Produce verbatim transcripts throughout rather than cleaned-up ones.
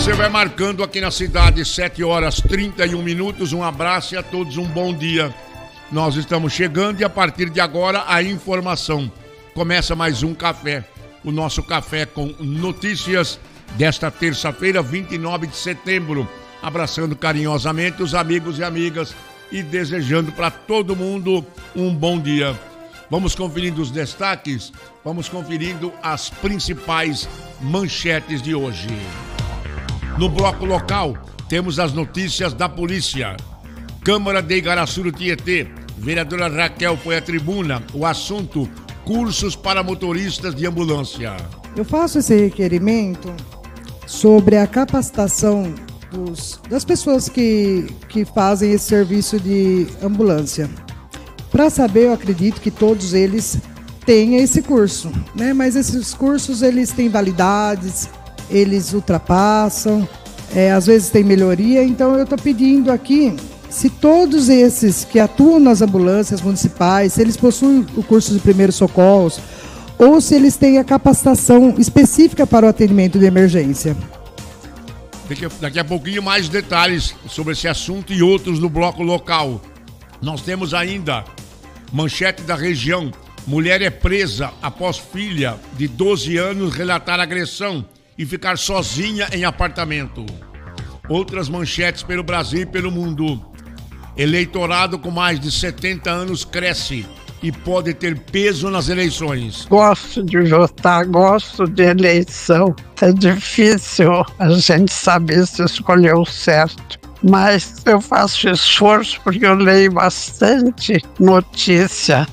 Você vai marcando aqui na cidade, sete horas e trinta e um minutos. Um abraço e a todos um bom dia. Nós estamos chegando e a partir de agora a informação. Começa mais um café. O nosso café com notícias desta terça-feira, vinte e nove de setembro. Abraçando carinhosamente os amigos e amigas e desejando para todo mundo um bom dia. Vamos conferindo os destaques, vamos conferindo as principais manchetes de hoje. No bloco local, temos as notícias da polícia. Câmara de Igaraçu do Tietê, vereadora Raquel foi à tribuna. O assunto, cursos para motoristas de ambulância. Eu faço esse requerimento sobre a capacitação dos, das pessoas que, que fazem esse serviço de ambulância. Para saber, eu acredito que todos eles têm esse curso, né? Mas esses cursos, eles têm validades, eles ultrapassam, é, às vezes tem melhoria. Então eu estou pedindo aqui, se todos esses que atuam nas ambulâncias municipais, se eles possuem o curso de primeiros socorros, ou se eles têm a capacitação específica para o atendimento de emergência. Daqui a, daqui a pouquinho mais detalhes sobre esse assunto e outros no bloco local. Nós temos ainda manchete da região. Mulher é presa após filha de doze anos relatar agressão e ficar sozinha em apartamento. Outras manchetes pelo Brasil e pelo mundo. Eleitorado com mais de setenta anos cresce e pode ter peso nas eleições. Gosto de votar, gosto de eleição. É difícil a gente saber se escolher o certo. Mas eu faço esforço porque eu leio bastante notícia.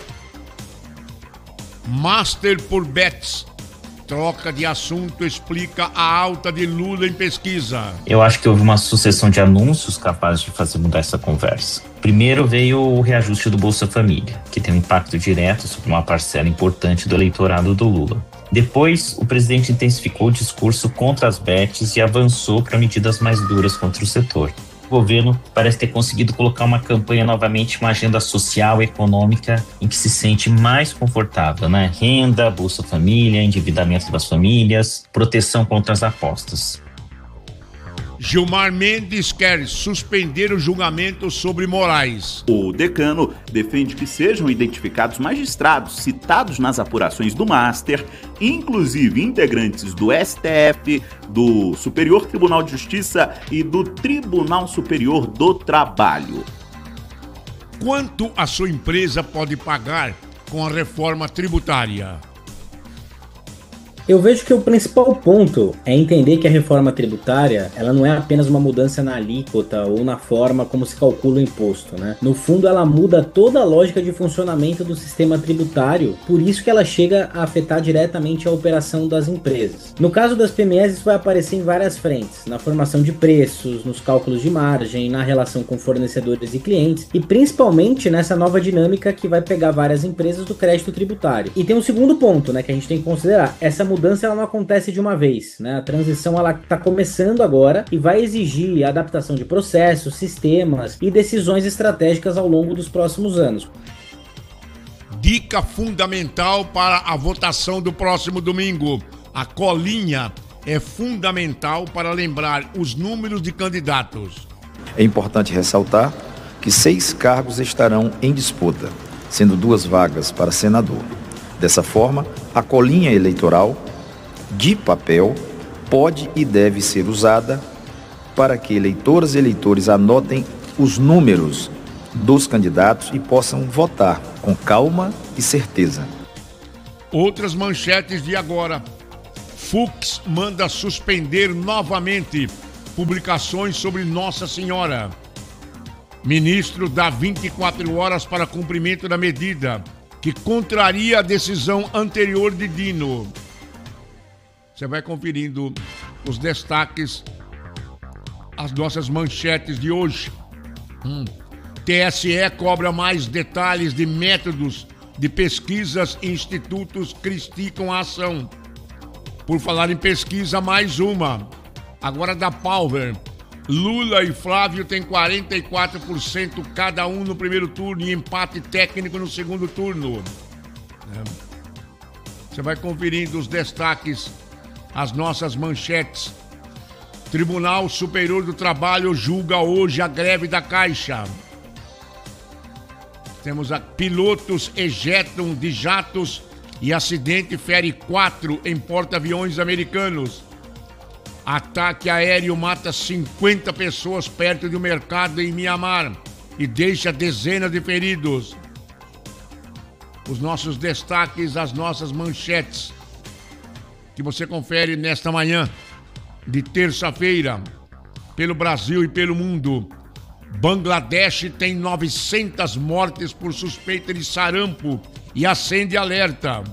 Master por Bets. Troca de assunto explica a alta de Lula em pesquisa. Eu acho que houve uma sucessão de anúncios capazes de fazer mudar essa conversa. Primeiro veio o reajuste do Bolsa Família, que tem um impacto direto sobre uma parcela importante do eleitorado do Lula. Depois, o presidente intensificou o discurso contra as bets e avançou para medidas mais duras contra o setor. O governo parece ter conseguido colocar uma campanha novamente, uma agenda social e econômica em que se sente mais confortável, né? Renda, Bolsa Família, endividamento das famílias, proteção contra as apostas. Gilmar Mendes quer suspender o julgamento sobre Moraes. O decano defende que sejam identificados magistrados citados nas apurações do Master, inclusive integrantes do S T F, do Superior Tribunal de Justiça e do Tribunal Superior do Trabalho. Quanto a sua empresa pode pagar com a reforma tributária? Eu vejo que o principal ponto é entender que a reforma tributária, ela não é apenas uma mudança na alíquota ou na forma como se calcula o imposto, né? No fundo, ela muda toda a lógica de funcionamento do sistema tributário, por isso que ela chega a afetar diretamente a operação das empresas. No caso das P M Es, isso vai aparecer em várias frentes, na formação de preços, nos cálculos de margem, na relação com fornecedores e clientes, e principalmente nessa nova dinâmica que vai pegar várias empresas do crédito tributário. E tem um segundo ponto, né, que a gente tem que considerar. Essa mudança ela não acontece de uma vez, né? A transição ela está começando agora e vai exigir adaptação de processos, sistemas e decisões estratégicas ao longo dos próximos anos. Dica fundamental para a votação do próximo domingo. A colinha é fundamental para lembrar os números de candidatos. É importante ressaltar que seis cargos estarão em disputa, sendo duas vagas para senador. Dessa forma, a colinha eleitoral de papel pode e deve ser usada para que eleitoras e eleitores anotem os números dos candidatos e possam votar com calma e certeza. Outras manchetes de agora. Fux manda suspender novamente publicações sobre Nossa Senhora. Ministro dá vinte e quatro horas para cumprimento da medida que contraria a decisão anterior de Dino. Você vai conferindo os destaques, as nossas manchetes de hoje. Hum. T S E cobra mais detalhes de métodos de pesquisas e institutos criticam a ação. Por falar em pesquisa, mais uma. Agora da Power. Lula e Flávio têm quarenta e quatro por cento cada um no primeiro turno e empate técnico no segundo turno. Você vai conferindo os destaques, as nossas manchetes. Tribunal Superior do Trabalho julga hoje a greve da Caixa. Temos a pilotos ejetam de jatos e acidente fere quatro em porta-aviões americanos. Ataque aéreo mata cinquenta pessoas perto de um mercado em Mianmar e deixa dezenas de feridos. Os nossos destaques, as nossas manchetes, que você confere nesta manhã de terça-feira, pelo Brasil e pelo mundo. Bangladesh tem novecentas mortes por suspeita de sarampo e acende alerta.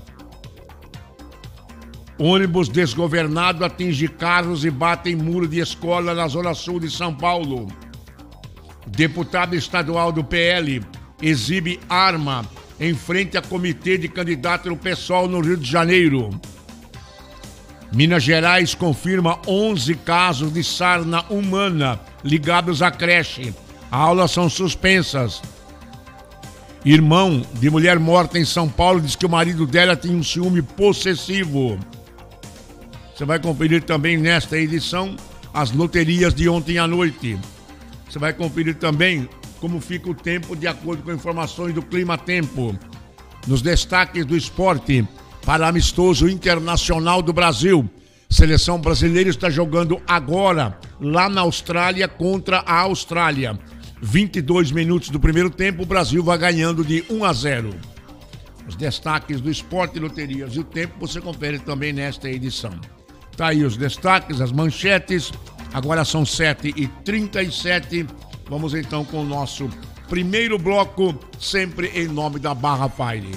Ônibus desgovernado atinge carros e bate em muro de escola na zona sul de São Paulo. Deputado estadual do P L exibe arma em frente a comitê de candidato do PSOL no Rio de Janeiro. Minas Gerais confirma onze casos de sarna humana ligados à creche. Aulas são suspensas. Irmão de mulher morta em São Paulo diz que o marido dela tinha um ciúme possessivo. Você vai conferir também nesta edição as loterias de ontem à noite. Você vai conferir também como fica o tempo de acordo com informações do Clima Tempo. Nos destaques do esporte, para amistoso internacional do Brasil, seleção brasileira está jogando agora lá na Austrália contra a Austrália. vinte e dois minutos do primeiro tempo, o Brasil vai ganhando de um a zero. Os destaques do esporte, loterias e o tempo você confere também nesta edição. Tá aí os destaques, as manchetes. Agora são sete e trinta e sete. Vamos então com o nosso primeiro bloco, sempre em nome da Barra Fire.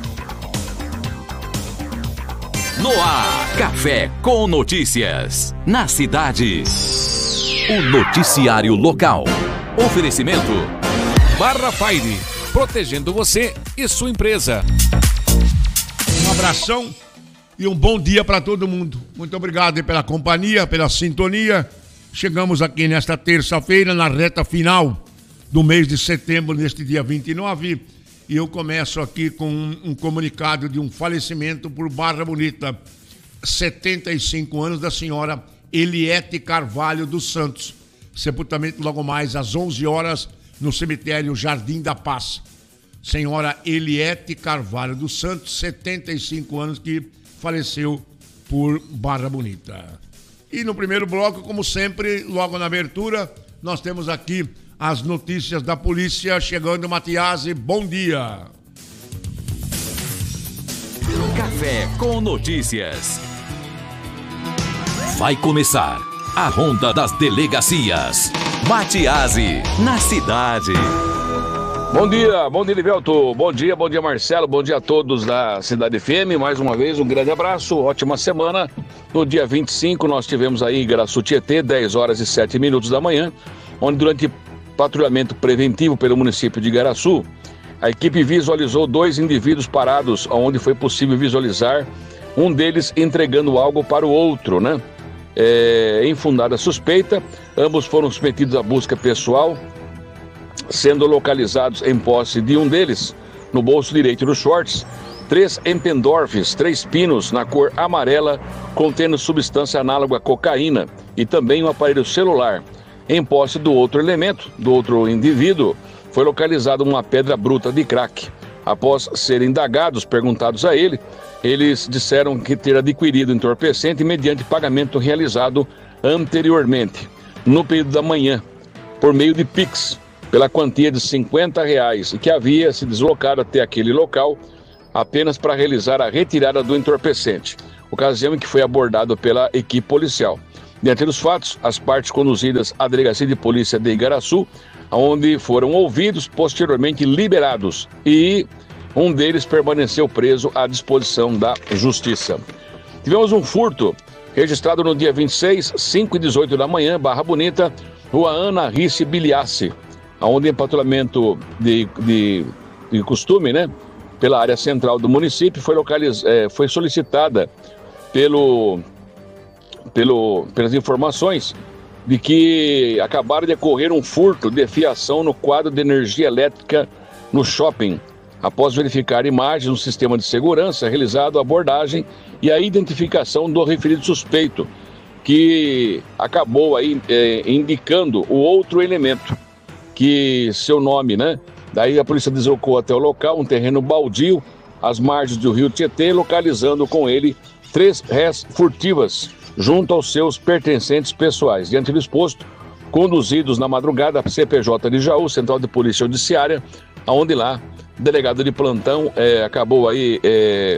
No ar, Café com Notícias. Na cidade, o noticiário local. Oferecimento Barra Fire, protegendo você e sua empresa. Um abração e um bom dia para todo mundo. Muito obrigado pela companhia, pela sintonia. Chegamos aqui nesta terça-feira, na reta final do mês de setembro, neste dia vinte e nove. E eu começo aqui com um, um comunicado de um falecimento por Barra Bonita. setenta e cinco anos da senhora Eliete Carvalho dos Santos. Sepultamento logo mais às onze horas no cemitério Jardim da Paz. Senhora Eliete Carvalho dos Santos, setenta e cinco anos, que faleceu por Barra Bonita. E no primeiro bloco, como sempre, logo na abertura, nós temos aqui as notícias da polícia. Chegando, Matiasi, bom dia. Café com Notícias. Vai começar a Ronda das Delegacias. Matiasi, na cidade. Bom dia, bom dia, Livelto. Bom dia, bom dia, Marcelo. Bom dia a todos da Cidade F M. Mais uma vez, um grande abraço, ótima semana. No dia vinte e cinco, nós tivemos aí em Igaraçu Tietê, dez horas e sete minutos da manhã, onde durante patrulhamento preventivo pelo município de Igaraçu, a equipe visualizou dois indivíduos parados, onde foi possível visualizar um deles entregando algo para o outro, né? É, infundada suspeita, ambos foram submetidos à busca pessoal, sendo localizados em posse de um deles, no bolso direito dos shorts, três Empendorfs, três pinos na cor amarela, contendo substância análoga à cocaína, e também um aparelho celular. Em posse do outro elemento, do outro indivíduo, foi localizada uma pedra bruta de crack. Após serem indagados, perguntados a ele, eles disseram que ter adquirido entorpecente mediante pagamento realizado anteriormente, no período da manhã, por meio de Pix, pela quantia de cinquenta reais, e que havia se deslocado até aquele local apenas para realizar a retirada do entorpecente, ocasião em que foi abordado pela equipe policial. Diante dos fatos, as partes conduzidas à Delegacia de Polícia de Igaraçu, onde foram ouvidos, posteriormente liberados, e um deles permaneceu preso à disposição da Justiça. Tivemos um furto registrado no dia vinte e seis, cinco e dezoito da manhã, Barra Bonita, Rua Ana Risse Biliassi, onde em patrulhamento de, de, de costume, né, pela área central do município, foi, localiz... é, foi solicitada pelo, pelo, pelas informações de que acabaram de ocorrer um furto de fiação no quadro de energia elétrica no shopping. Após verificar imagens no sistema de segurança, realizado a abordagem e a identificação do referido suspeito, que acabou aí é, indicando o outro elemento, que seu nome, né? Daí a polícia deslocou até o local, um terreno baldio, às margens do rio Tietê, localizando com ele três rés furtivas, junto aos seus pertencentes pessoais. Diante do exposto, conduzidos na madrugada à C P J de Jaú, Central de Polícia Judiciária, onde lá, o delegado de plantão é, acabou aí é,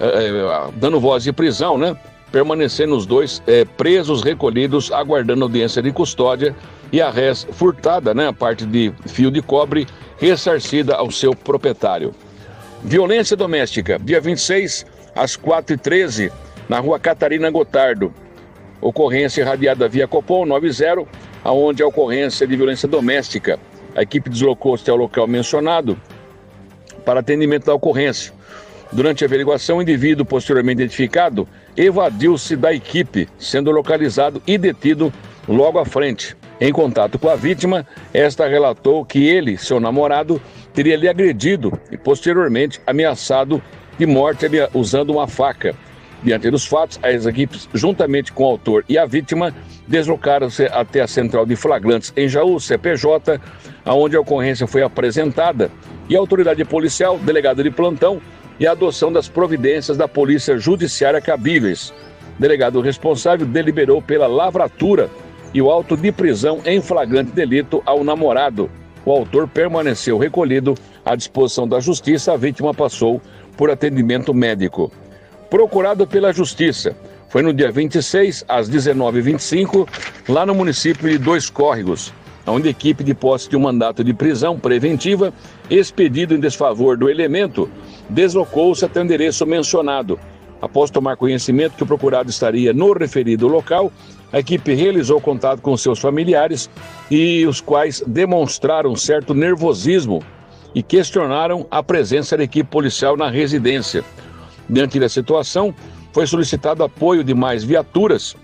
é, dando voz de prisão, né? Permanecendo os dois é, presos, recolhidos, aguardando audiência de custódia e a res furtada, né? A parte de fio de cobre, ressarcida ao seu proprietário. Violência doméstica, dia vinte e seis, às quatro e treze, na rua Catarina Gotardo. Ocorrência irradiada via Copom noventa, aonde a ocorrência de violência doméstica. A equipe deslocou-se ao local mencionado para atendimento da ocorrência. Durante a averiguação, o indivíduo posteriormente identificado evadiu-se da equipe, sendo localizado e detido logo à frente. Em contato com a vítima, esta relatou que ele, seu namorado, teria lhe agredido e posteriormente ameaçado de morte usando uma faca. Diante dos fatos, as equipes, juntamente com o autor e a vítima, deslocaram-se até a central de flagrantes em Jaú, C P J, onde a ocorrência foi apresentada, e a autoridade policial, delegado de plantão, e a adoção das providências da Polícia Judiciária cabíveis. O delegado responsável deliberou pela lavratura e o auto de prisão em flagrante delito ao namorado. O autor permaneceu recolhido à disposição da Justiça, a vítima passou por atendimento médico. Procurado pela Justiça, foi no dia vinte e seis, às dezenove e vinte e cinco, lá no município de Dois Córregos, onde a equipe de posse de um mandato de prisão preventiva, expedido em desfavor do elemento, deslocou-se até o endereço mencionado. Após tomar conhecimento que o procurado estaria no referido local, a equipe realizou contato com seus familiares e os quais demonstraram certo nervosismo e questionaram a presença da equipe policial na residência. Diante da situação, foi solicitado apoio de mais viaturas,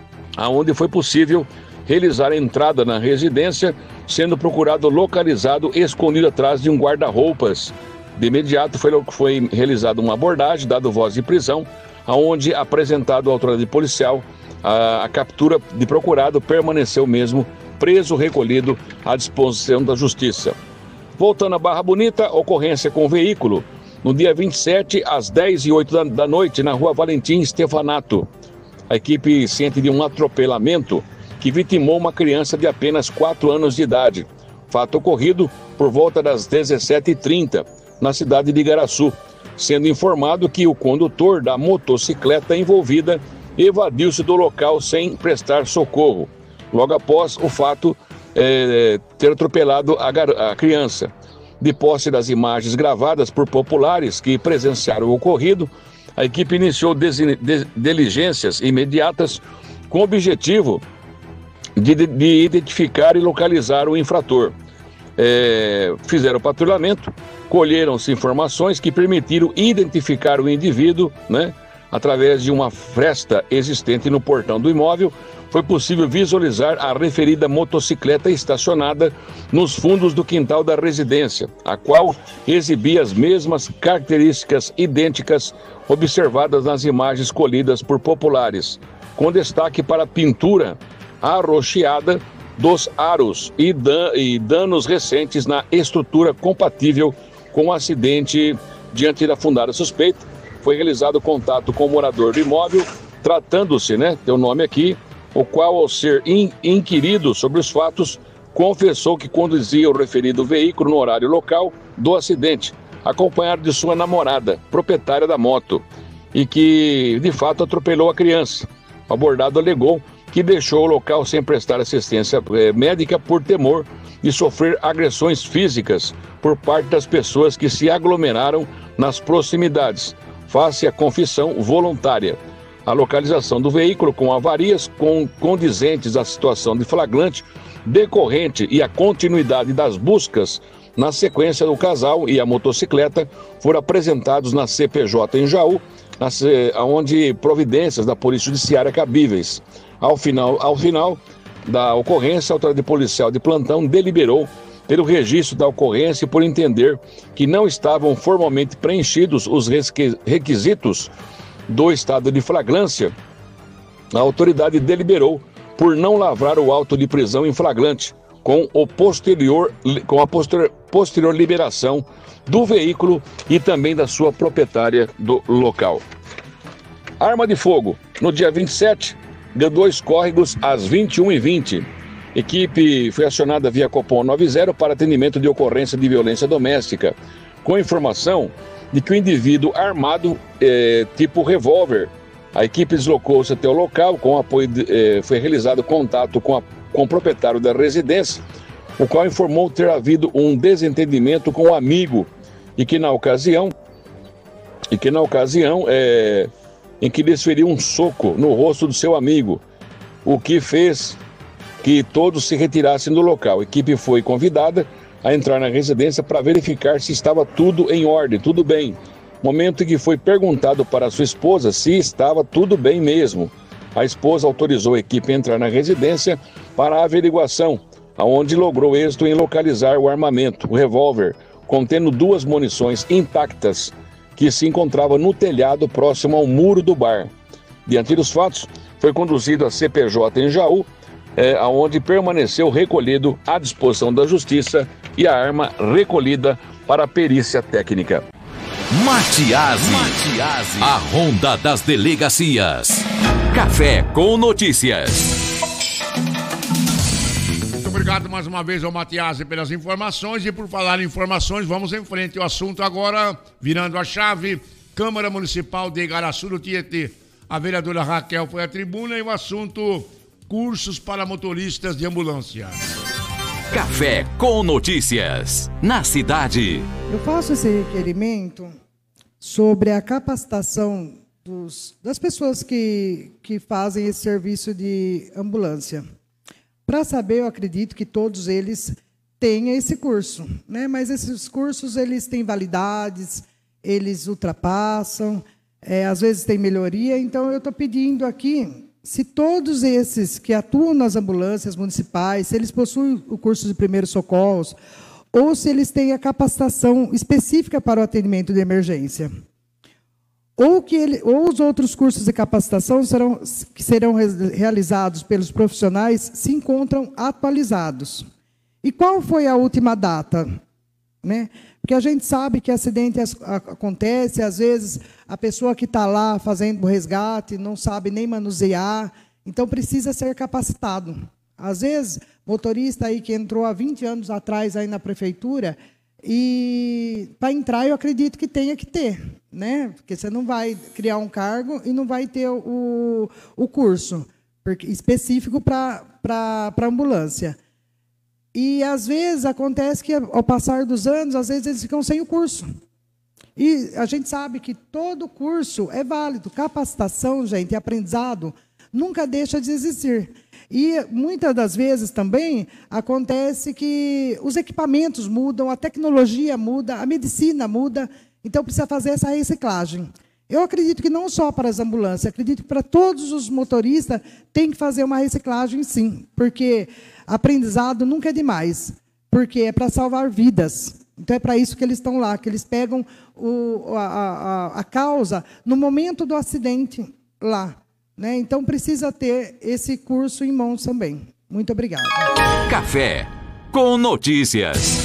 aonde foi possível realizar a entrada na residência, sendo procurado localizado escondido atrás de um guarda-roupas. De imediato foi, foi realizada uma abordagem, dado voz de prisão, aonde, apresentado à autoridade policial, a, a captura de procurado permaneceu mesmo preso, recolhido à disposição da Justiça. Voltando à Barra Bonita, ocorrência com veículo, no dia vinte e sete, às dez e oito da, da noite, na rua Valentim Stefanato. A equipe ciente de um atropelamento que vitimou uma criança de apenas quatro anos de idade. Fato ocorrido por volta das dezessete e trinta, na cidade de Igaraçu, sendo informado que o condutor da motocicleta envolvida evadiu-se do local sem prestar socorro, logo após o fato é, ter atropelado a, a criança. De posse das imagens gravadas por populares que presenciaram o ocorrido, a equipe iniciou diligências imediatas com o objetivo de, de, de identificar e localizar o infrator. É, fizeram o patrulhamento, colheram-se informações que permitiram identificar o indivíduo, né? Através de uma fresta existente no portão do imóvel, foi possível visualizar a referida motocicleta estacionada nos fundos do quintal da residência, a qual exibia as mesmas características idênticas observadas nas imagens colhidas por populares, com destaque para a pintura arroxeada dos aros e, dan e danos recentes na estrutura compatível com o acidente. Diante da fundada suspeita, foi realizado contato com o morador do imóvel, tratando-se, né, tem o nome aqui, o qual, ao ser in inquirido sobre os fatos, confessou que conduzia o referido veículo no horário local do acidente, acompanhado de sua namorada, proprietária da moto, e que, de fato, atropelou a criança. O abordado alegou que deixou o local sem prestar assistência eh, médica por temor de sofrer agressões físicas por parte das pessoas que se aglomeraram nas proximidades, face à confissão voluntária. A localização do veículo com avarias com, condizentes à situação de flagrante decorrente e a continuidade das buscas na sequência do casal e a motocicleta foram apresentados na C P J em Jaú, na, onde providências da Polícia Judiciária cabíveis. Ao final, ao final da ocorrência, a autoridade policial de plantão deliberou pelo registro da ocorrência e por entender que não estavam formalmente preenchidos os requisitos do estado de flagrância, a autoridade deliberou por não lavrar o auto de prisão em flagrante, com, o posterior, com a posterior, posterior liberação do veículo e também da sua proprietária do local. Arma de fogo. No dia vinte e sete, deu dois córregos às vinte e uma e vinte. Equipe foi acionada via Copom noventa para atendimento de ocorrência de violência doméstica, com informação de que o indivíduo armado, é, tipo revólver. A equipe deslocou-se até o local, com apoio de, é, foi realizado contato com, a, com o proprietário da residência, o qual informou ter havido um desentendimento com o amigo e que na ocasião, e que na ocasião é, em que desferiu um soco no rosto do seu amigo, o que fez que todos se retirassem do local. A equipe foi convidada a entrar na residência para verificar se estava tudo em ordem, tudo bem. Momento em que foi perguntado para sua esposa se estava tudo bem mesmo. A esposa autorizou a equipe a entrar na residência para a averiguação, aonde logrou êxito em localizar o armamento, o revólver, contendo duas munições intactas, que se encontrava no telhado próximo ao muro do bar. Diante dos fatos, foi conduzido a C P J em Jaú, é, onde permaneceu recolhido à disposição da Justiça e a arma recolhida para a perícia técnica. Matiasi. Matiasi. A Ronda das Delegacias. Café com Notícias. Muito obrigado mais uma vez ao Matiasi pelas informações. E por falar em informações, vamos em frente. O assunto agora, virando a chave, Câmara Municipal de Igaraçu do Tietê. A vereadora Raquel foi à tribuna e o assunto, cursos para motoristas de ambulância. Café com Notícias, na cidade. Eu faço esse requerimento sobre a capacitação dos, das pessoas que, que fazem esse serviço de ambulância. Para saber, eu acredito que todos eles tenham esse curso, né? Mas esses cursos, eles têm validades, eles ultrapassam, é, às vezes tem melhoria. Então, eu estou pedindo aqui, se todos esses que atuam nas ambulâncias municipais, se eles possuem o curso de primeiros socorros, ou se eles têm a capacitação específica para o atendimento de emergência. Ou, que ele, ou os outros cursos de capacitação serão, que serão realizados pelos profissionais se encontram atualizados. E qual foi a última data? Né? Porque a gente sabe que acidente acontece, às vezes a pessoa que está lá fazendo o resgate não sabe nem manusear, então precisa ser capacitado. Às vezes, motorista aí que entrou há vinte anos atrás aí na prefeitura, e para entrar eu acredito que tenha que ter, né? Porque você não vai criar um cargo e não vai ter o, o curso porque, específico para a ambulância. E, às vezes, acontece que, ao passar dos anos, às vezes eles ficam sem o curso. E a gente sabe que todo curso é válido. Capacitação, gente, aprendizado, nunca deixa de existir. E, muitas das vezes, também, acontece que os equipamentos mudam, a tecnologia muda, a medicina muda, então precisa fazer essa reciclagem. Eu acredito que não só para as ambulâncias, acredito que para todos os motoristas tem que fazer uma reciclagem, sim, porque aprendizado nunca é demais, porque é para salvar vidas. Então, é para isso que eles estão lá, que eles pegam o, a, a, a causa no momento do acidente lá. Né? Então, precisa ter esse curso em mãos também. Muito obrigada. Café com Notícias.